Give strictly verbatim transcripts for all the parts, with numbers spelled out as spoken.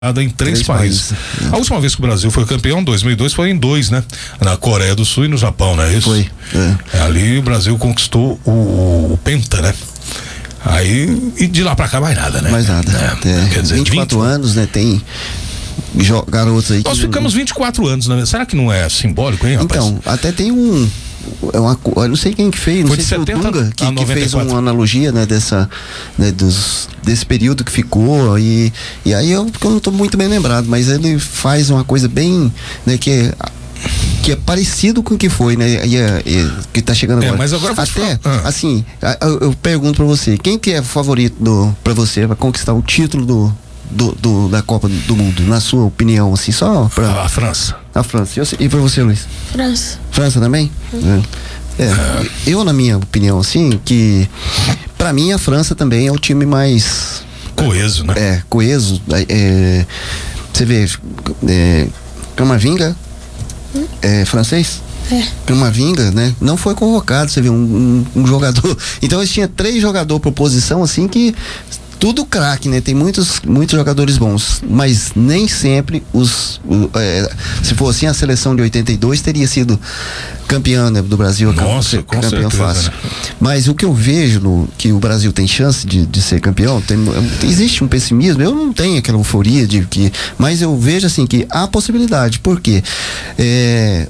em três, três países. países. A última vez que o Brasil foi campeão, em dois mil e dois, foi em dois, né? Na Coreia do Sul e no Japão, não é isso? Foi. É. Ali o Brasil conquistou o, o Penta, né? Aí, e de lá pra cá mais nada, né? Mais nada. É, é. Quer dizer, vinte e quatro vinte anos, né? Tem garotos aí. Nós que... ficamos vinte e quatro anos, né? Será que não é simbólico, hein, rapaz? Então, até tem um. É uma, eu não sei quem que fez, não foi sei de se setenta foi o Dunga que, a que fez uma analogia, né, dessa, né, dos, desse período que ficou e, e aí eu, eu não estou muito bem lembrado, mas ele faz uma coisa bem, né, que é, que é parecido com o que foi, né, e, e, que tá chegando agora. É, mas agora até, ah. assim, eu, eu pergunto para você, quem que é o favorito para você para conquistar o título do Do, do, da Copa do Mundo, na sua opinião, assim, só pra... A França. A França. E pra você, Luiz? França. França também? Uhum. É. É. Eu, na minha opinião, assim, que pra mim a França também é o time mais... Coeso, né? É, coeso. É, você vê, é, Camavinga, hum? é francês? É. Camavinga, né? Não foi convocado, você vê, um, um, um jogador... Então, eles tinham três jogadores por posição, assim, que... Tudo craque, né? Tem muitos, muitos jogadores bons, mas nem sempre os, o, é, se fosse assim, a seleção de oitenta e dois teria sido campeã, né, do Brasil. Nossa, campeão, com campeão certeza, fácil. Né? Mas o que eu vejo no, que o Brasil tem chance de, de ser campeão, tem, existe um pessimismo. Eu não tenho aquela euforia de que, mas eu vejo assim que há possibilidade. Por quê? É,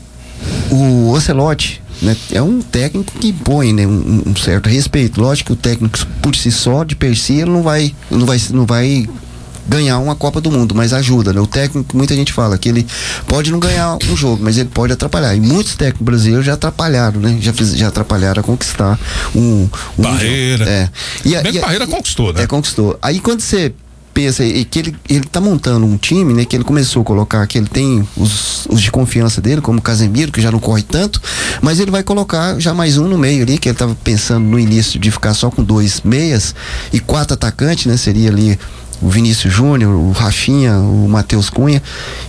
o Ancelotti, né, é um técnico que impõe, né, um, um certo respeito. Lógico que o técnico por si só, de per si, ele não vai, não vai, não vai ganhar uma Copa do Mundo, mas ajuda, né? O técnico, muita gente fala que ele pode não ganhar um jogo, mas ele pode atrapalhar. E muitos técnicos brasileiros já atrapalharam, né? Já, fiz, já atrapalharam a conquistar um... um Barreira. É. E a, Bem e a, Barreira conquistou, né? É, conquistou. Aí quando você pensa e que ele, ele tá montando um time, né, que ele começou a colocar, que ele tem os, os de confiança dele, como o Casemiro, que já não corre tanto, mas ele vai colocar já mais um no meio ali, que ele tava pensando no início de ficar só com dois meias e quatro atacantes, né, seria ali o Vinícius Júnior, o Rafinha, o Matheus Cunha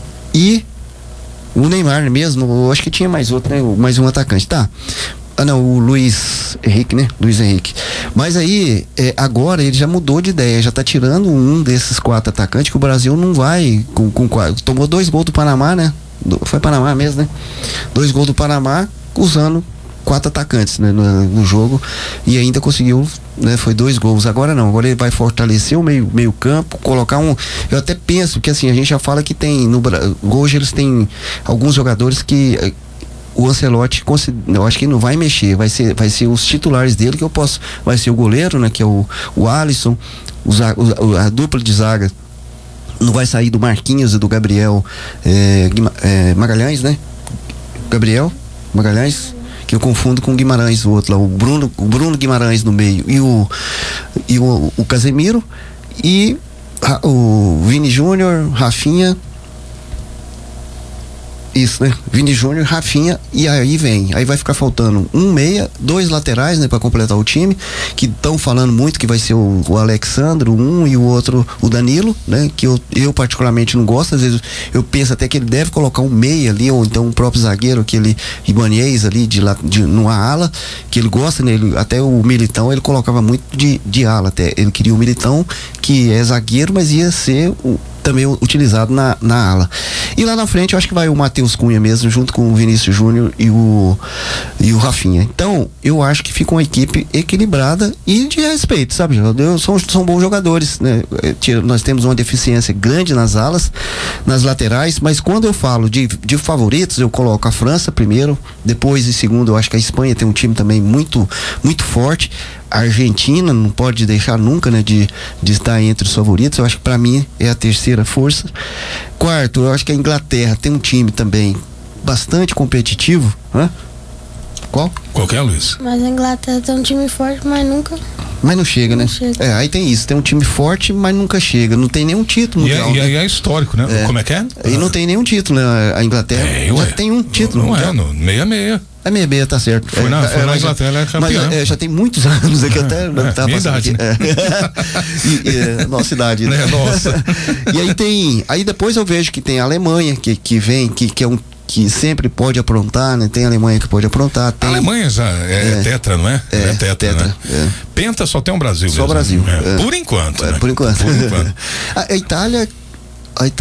e o Neymar mesmo, eu acho que tinha mais outro, né, mais um atacante, tá? Ah, não, o Luiz Henrique, né? Luiz Henrique. Mas aí, é, agora ele já mudou de ideia, já tá tirando um desses quatro atacantes que o Brasil não vai com, com quatro. Tomou dois gols do Panamá, né? Do, foi Panamá mesmo, né? Dois gols do Panamá usando quatro atacantes, né, no, no jogo, e ainda conseguiu, né? Foi dois gols. Agora não, agora ele vai fortalecer o meio, meio campo, colocar um... Eu até penso que assim, a gente já fala que tem no hoje eles têm alguns jogadores que o Ancelotti, eu acho que não vai mexer, vai ser, vai ser os titulares dele que eu posso, vai ser o goleiro, né, que é o, o Alisson, o, o, a dupla de zaga não vai sair do Marquinhos e do Gabriel é, é, Magalhães, né, Gabriel Magalhães, que eu confundo com o Guimarães, o outro lá, o Bruno, o Bruno Guimarães no meio e o, e o, o Casemiro e a, o Vini Júnior, Rafinha. Isso, né? Vini Júnior, Rafinha, e aí vem. Aí vai ficar faltando um meia, dois laterais, né? Pra completar o time, que estão falando muito que vai ser o, o Alexandre, um e o outro, o Danilo, né? Que eu, eu particularmente não gosto. Às vezes eu penso até que ele deve colocar um meia ali, ou então um próprio zagueiro, aquele Ibanez ali, de, de, numa ala, que ele gosta, né? Ele, até o Militão, ele colocava muito de, de ala, até. Ele queria o Militão, que é zagueiro, mas ia ser o também utilizado na, na ala. E lá na frente eu acho que vai o Matheus Cunha mesmo, junto com o Vinícius Júnior e o, e o Rafinha. Então, eu acho que fica uma equipe equilibrada e de respeito, sabe? São, são bons jogadores, né? Nós temos uma deficiência grande nas alas, nas laterais, mas quando eu falo de, de favoritos, eu coloco a França primeiro, depois em segundo eu acho que a Espanha tem um time também muito, muito forte. A Argentina não pode deixar nunca, né, de, de estar entre os favoritos. Eu acho que para mim é a terceira força. Quarto, eu acho que a Inglaterra tem um time também bastante competitivo, né? Qual? Qualquer, Luiz. Mas a Inglaterra tem um time forte, mas nunca... Mas não chega, não né? Chega. É, aí tem isso, tem um time forte, mas nunca chega. Não tem nenhum título mundial. E, né? é, e é histórico, né? É. Como é que é? E não tem nenhum título, né? A Inglaterra é, já ué. tem um título. Não, não é, no meia meia. É meia meia, tá certo. Foi na, é, foi é, na Inglaterra, ela é campeã. Mas é, já tem muitos anos aqui, até é, tá minha idade, aqui. né? É. E, e, é, nossa idade, né? É, nossa. E aí tem, aí depois eu vejo que tem a Alemanha, que, que vem, que, que é um que sempre pode aprontar, né? Tem a Alemanha que pode aprontar. Tem... A Alemanha já é, é tetra, não é? É, é tetra, tetra, né? É. Penta só tem o um Brasil. Só o mesmo. Brasil. É. É. Por enquanto, É, né? Por enquanto. Por enquanto. a, a Itália Aí